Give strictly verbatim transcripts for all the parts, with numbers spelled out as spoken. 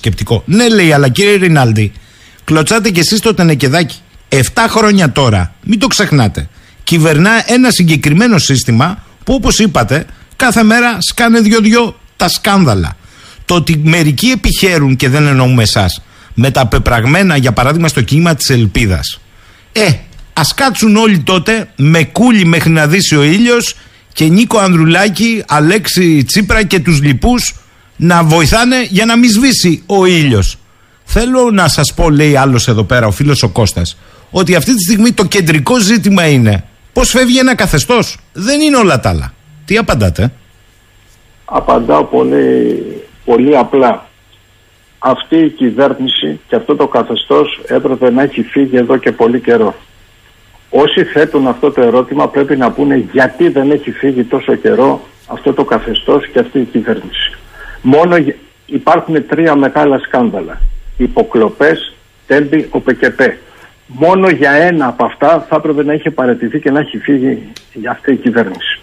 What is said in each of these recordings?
σκεπτικό. Ναι, λέει, αλλά κύριε Ρινάλντι, κλωτσάτε κι εσείς το Τενεκεδάκι. Εφτά χρόνια τώρα, μην το ξεχνάτε. Κυβερνά ένα συγκεκριμένο σύστημα που, όπως είπατε, κάθε μέρα σκάνε δυο-δυο τα σκάνδαλα. Το ότι μερικοί επιχαίρουν, και δεν εννοούμε εσάς, με τα πεπραγμένα, για παράδειγμα, στο κίνημα της Ελπίδας. Ε, ας κάτσουν όλοι τότε με κούλι μέχρι να δύσει ο ήλιος και Νίκο Ανδρουλάκη, Αλέξη Τσίπρα και τους λοιπούς να βοηθάνε για να μην σβήσει ο ήλιος. Θέλω να σας πω, λέει άλλος εδώ πέρα, ο φίλος ο Κώστας, ότι αυτή τη στιγμή το κεντρικό ζήτημα είναι πώς φεύγει ένα καθεστώς. Δεν είναι όλα τα άλλα. Τι απαντάτε? Απαντάω πολύ, πολύ απλά. Αυτή η κυβέρνηση και αυτό το καθεστώς έπρεπε να έχει φύγει εδώ και πολύ καιρό. Όσοι θέτουν αυτό το ερώτημα πρέπει να πούνε γιατί δεν έχει φύγει τόσο καιρό αυτό το καθεστώς και αυτή η κυβέρνηση. Μόνο υπάρχουν τρία μεγάλα σκάνδαλα. Υποκλοπές, Τέμπη, ΟΠΕΚΕΠΕ. Μόνο για ένα από αυτά θα έπρεπε να είχε παραιτηθεί και να έχει φύγει για αυτή η κυβέρνηση.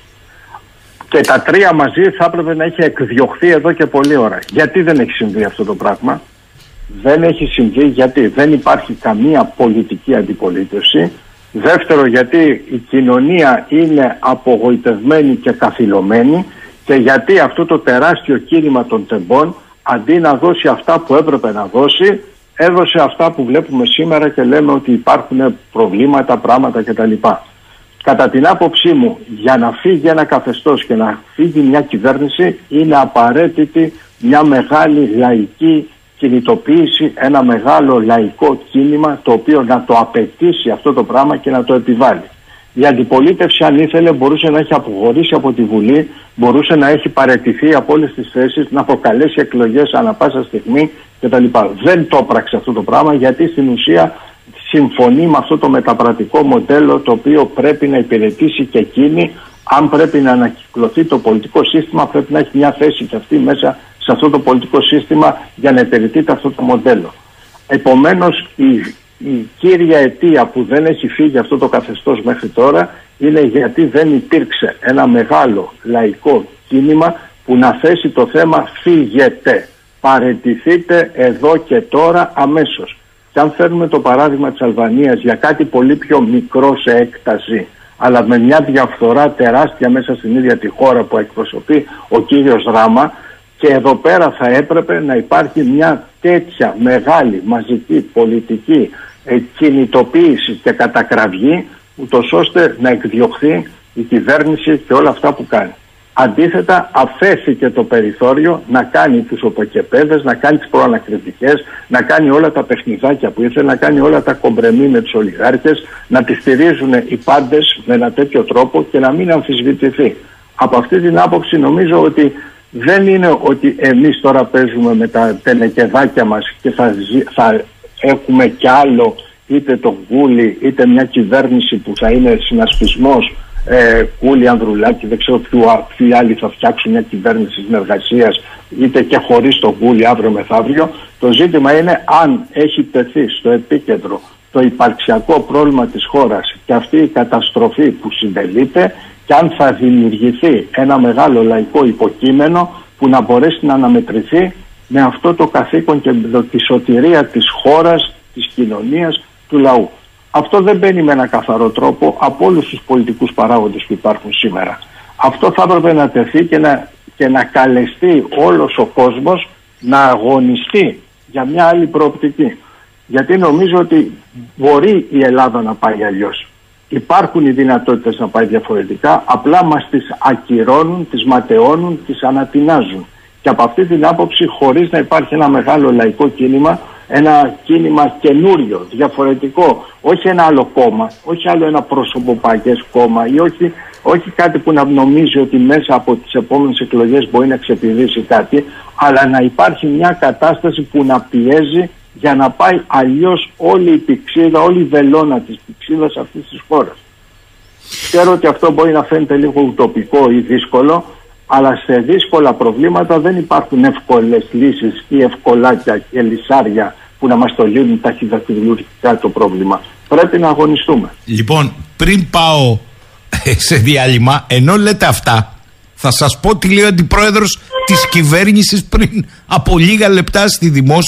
Και τα τρία μαζί θα έπρεπε να έχει εκδιωχθεί εδώ και πολλή ώρα. Γιατί δεν έχει συμβεί αυτό το πράγμα? Δεν έχει συμβεί γιατί δεν υπάρχει καμία πολιτική αντιπολίτευση. Δεύτερο, γιατί η κοινωνία είναι απογοητευμένη και καθυλωμένη. Και γιατί αυτό το τεράστιο κίνημα των τεμπών, αντί να δώσει αυτά που έπρεπε να δώσει, έδωσε αυτά που βλέπουμε σήμερα και λέμε ότι υπάρχουν προβλήματα, πράγματα κτλ. Κατά την άποψή μου, για να φύγει ένα καθεστώς και να φύγει μια κυβέρνηση, είναι απαραίτητη μια μεγάλη λαϊκή κινητοποίηση, ένα μεγάλο λαϊκό κίνημα το οποίο να το απαιτήσει αυτό το πράγμα και να το επιβάλλει. Η αντιπολίτευση, αν ήθελε, μπορούσε να έχει αποχωρήσει από τη Βουλή, μπορούσε να έχει παραιτηθεί από όλες τις θέσεις, να προκαλέσει εκλογές ανά πάσα στιγμή κτλ. Δεν το έπραξε αυτό το πράγμα, γιατί στην ουσία συμφωνεί με αυτό το μεταπρατικό μοντέλο το οποίο πρέπει να υπηρετήσει και εκείνη. Αν πρέπει να ανακυκλωθεί το πολιτικό σύστημα, πρέπει να έχει μια θέση και αυτή μέσα σε αυτό το πολιτικό σύστημα για να υπηρετείται αυτό το μοντέλο. Επομένως, η, η κύρια αιτία που δεν έχει φύγει αυτό το καθεστώς μέχρι τώρα είναι γιατί δεν υπήρξε ένα μεγάλο λαϊκό κίνημα που να θέσει το θέμα φύγετε, παραιτηθείτε εδώ και τώρα αμέσως. Και αν φέρνουμε το παράδειγμα της Αλβανίας για κάτι πολύ πιο μικρό σε έκταση, αλλά με μια διαφθορά τεράστια μέσα στην ίδια τη χώρα που εκπροσωπεί ο κύριος Ράμα, και εδώ πέρα θα έπρεπε να υπάρχει μια τέτοια μεγάλη μαζική πολιτική ε, κινητοποίηση και κατακραυγή, ούτως ώστε να εκδιωχθεί η κυβέρνηση και όλα αυτά που κάνει. Αντίθετα, αφέθηκε το περιθώριο να κάνει τους οπεκεπέδες, να κάνει τις προανακριτικές, να κάνει όλα τα παιχνιδάκια που ήθελε, να κάνει όλα τα κομπρεμί με τους ολιγάρχες, να τις στηρίζουν οι πάντες με ένα τέτοιο τρόπο και να μην αμφισβητηθεί. Από αυτή την άποψη νομίζω ότι δεν είναι ότι εμείς τώρα παίζουμε με τα τελεκεδάκια μας και θα, θα έχουμε κι άλλο, είτε τον Κούλι είτε μια κυβέρνηση που θα είναι συνασπισμός ε, Κούλι, Ανδρουλάκη, δεν ξέρω ποιοι άλλοι θα φτιάξουν μια κυβέρνηση συνεργασίας, είτε και χωρίς τον Κούλι αύριο μεθαύριο. Το ζήτημα είναι αν έχει τεθεί στο επίκεντρο το υπαρξιακό πρόβλημα της χώρας και αυτή η καταστροφή που συντελείται, και αν θα δημιουργηθεί ένα μεγάλο λαϊκό υποκείμενο που να μπορέσει να αναμετρηθεί με αυτό το καθήκον και τη σωτηρία της χώρας, της κοινωνίας, του λαού. Αυτό δεν μπαίνει με ένα καθαρό τρόπο από όλους τους πολιτικούς παράγοντες που υπάρχουν σήμερα. Αυτό θα έπρεπε να τεθεί και να, και να καλεστεί όλος ο κόσμος να αγωνιστεί για μια άλλη προοπτική. Γιατί νομίζω ότι μπορεί η Ελλάδα να πάει αλλιώς. Υπάρχουν οι δυνατότητες να πάει διαφορετικά, απλά μας τις ακυρώνουν, τις ματαιώνουν, τις ανατινάζουν. Και από αυτή την άποψη, χωρίς να υπάρχει ένα μεγάλο λαϊκό κίνημα, ένα κίνημα καινούριο, διαφορετικό, όχι ένα άλλο κόμμα, όχι άλλο ένα προσωποπαγές κόμμα ή όχι, όχι κάτι που να νομίζει ότι μέσα από τις επόμενες εκλογές μπορεί να ξεπηδήσει κάτι, αλλά να υπάρχει μια κατάσταση που να πιέζει για να πάει αλλιώς όλη η πυξίδα, όλη η βελόνα της πυξίδας αυτής της χώρας. Ξέρω ότι αυτό μπορεί να φαίνεται λίγο ουτοπικό ή δύσκολο, αλλά σε δύσκολα προβλήματα δεν υπάρχουν εύκολες λύσεις ή ευκολάκια και λυσάρια που να μας το λύνουν ταχυδακτηλουργικά το πρόβλημα. Πρέπει να αγωνιστούμε. Λοιπόν, πριν πάω σε διάλειμμα, ενώ λέτε αυτά, θα σας πω τι λέει ο αντιπρόεδρος της κυβέρνησης πριν από λίγα λεπτά στη Δημόσια.